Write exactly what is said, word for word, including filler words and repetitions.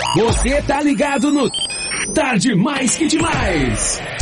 Você tá ligado no Tarde Mais Que Demais.